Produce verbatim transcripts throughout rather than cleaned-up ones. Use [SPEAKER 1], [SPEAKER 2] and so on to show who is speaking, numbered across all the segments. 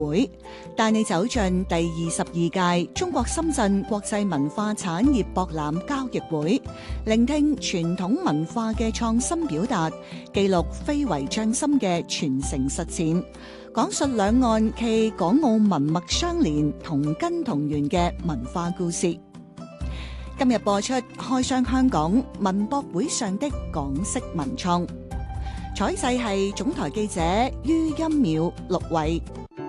[SPEAKER 1] 會帶你走進第二十二屆中國深圳國際文化產業博覽交易會，聆聽傳統文化嘅創新表達，記錄非遺匠心嘅傳承實踐，講述兩岸暨港澳文脈相連、同根同源嘅文化故事。今日播出開箱香港文博會上的港式文創，採製係總台記者于音淼、陸偉。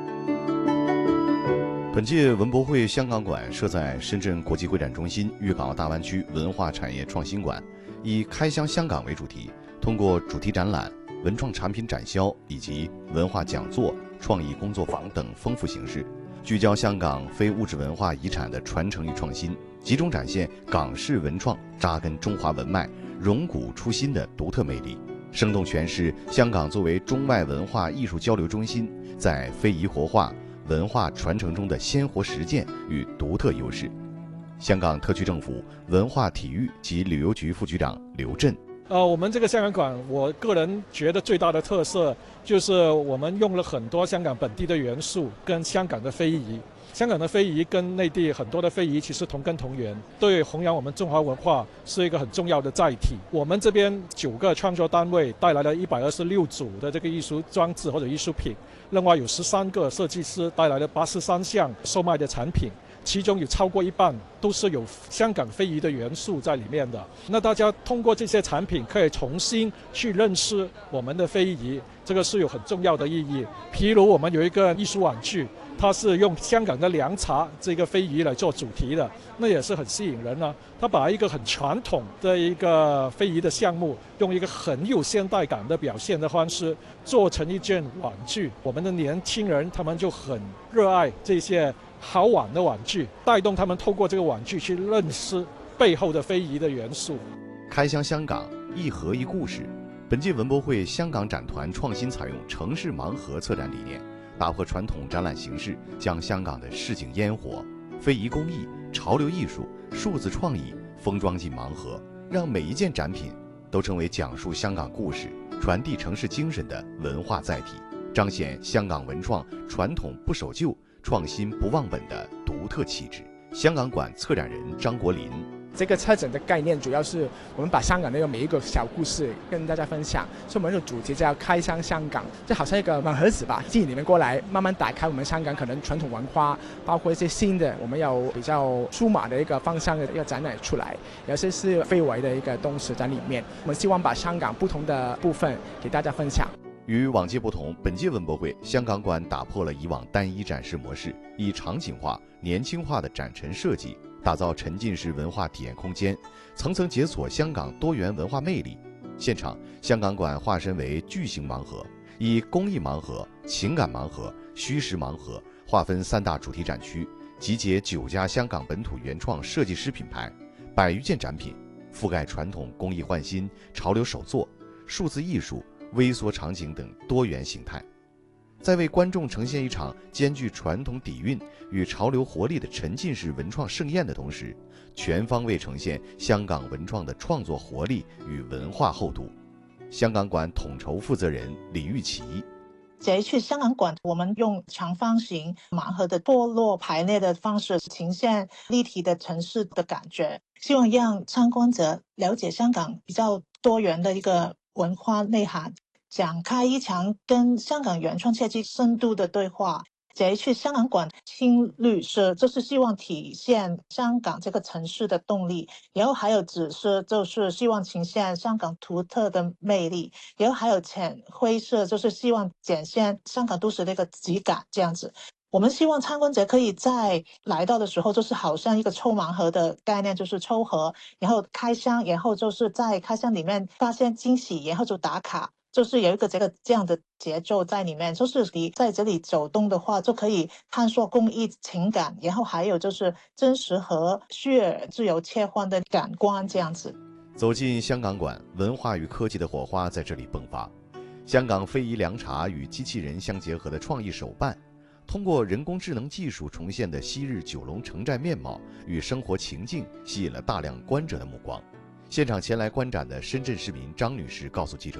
[SPEAKER 2] 本届文博会香港馆设在深圳国际会展中心粤港澳大湾区文化产业创新馆，以开箱香港为主题，通过主题展览、文创产品展销以及文化讲座、创意工作坊等丰富形式，聚焦香港非物质文化遗产的传承与创新，集中展现港式文创扎根中华文脉、荣古出新的独特魅力，生动诠释香港作为中外文化艺术交流中心，在非遗活化、文化传承中的鲜活实践与独特优势。香港特区政府文化体育及旅游局副局长刘震。
[SPEAKER 3] 呃，我们这个香港馆，我个人觉得最大的特色就是我们用了很多香港本地的元素跟香港的非遗。香港的非遗跟内地很多的非遗其实同根同源，对弘扬我们中华文化是一个很重要的载体。我们这边九个创作单位带来了一百二十六组的这个艺术装置或者艺术品，另外有十三个设计师带来了八十三项售卖的产品，其中有超过一半都是有香港非遗的元素在里面的。那大家通过这些产品可以重新去认识我们的非遗，这个是有很重要的意义。譬如我们有一个艺术玩具，它是用香港的凉茶这个非遗来做主题的，那也是很吸引人啊。它把一个很传统的一个非遗的项目，用一个很有现代感的表现的方式做成一件玩具，我们的年轻人他们就很热爱这些好玩的玩具，带动他们透过这个玩具去认识背后的非遗的元素。
[SPEAKER 2] 开箱香港，一盒一故事。本届文博会香港展团创新采用城市盲盒策展理念，打破传统展览形式，将香港的市井烟火、非遗工艺、潮流艺术、数字创意封装进盲盒，让每一件展品都成为讲述香港故事、传递城市精神的文化载体，彰显香港文创传统不守旧、创新不忘本的独特气质。香港馆策展人张国林。
[SPEAKER 4] 这个策展的概念主要是我们把香港的每一个小故事跟大家分享，所以我们的主题叫开箱香港，就好像一个盲盒子吧，进你们过来慢慢打开我们香港可能传统文化，包括一些新的我们有比较数码的一个方向的一个展览出来，有些是非遗的一个东西在里面，我们希望把香港不同的部分给大家分享。
[SPEAKER 2] 与往届不同，本届文博会香港馆打破了以往单一展示模式，以场景化、年轻化的展陈设计打造沉浸式文化体验空间，层层解锁香港多元文化魅力。现场，香港馆化身为巨型盲盒，以公益盲盒、情感盲盒、虚实盲盒划分三大主题展区，集结九家香港本土原创设计师品牌，百余件展品，覆盖传统工艺焕新、潮流手作、数字艺术、微缩场景等多元形态。在为观众呈现一场兼具传统底蕴与潮流活力的沉浸式文创盛宴的同时，全方位呈现香港文创的创作活力与文化厚度。香港馆统筹负责人李玉琪。
[SPEAKER 5] 这一次香港馆，我们用长方形盲盒的剥落排列的方式，呈现立体的城市的感觉，希望让参观者了解香港比较多元的一个文化内涵，展开一场跟香港原创设计深度的对话。这一次香港馆青绿色，就是希望体现香港这个城市的动力，然后还有紫色，就是希望呈现香港独特的魅力，然后还有浅灰色，就是希望展现香港都市的一个质感，这样子。我们希望参观者可以在来到的时候，就是好像一个抽盲盒的概念，就是抽盒，然后开箱，然后就是在开箱里面发现惊喜，然后就打卡，就是有一个这个这样的节奏在里面。就是你在这里走动的话，就可以探索工艺情感，然后还有就是真实和虚拟自由切换的感官，这样子。
[SPEAKER 2] 走进香港馆，文化与科技的火花在这里迸发。香港非遗凉茶与机器人相结合的创意手办，通过人工智能技术重现的昔日九龙城寨面貌与生活情境，吸引了大量观者的目光。现场前来观展的深圳市民张女士告诉记者，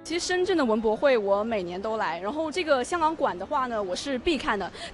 [SPEAKER 6] 其实深圳的文博会我每年都来，然后这个香港馆的话呢，我是必看的。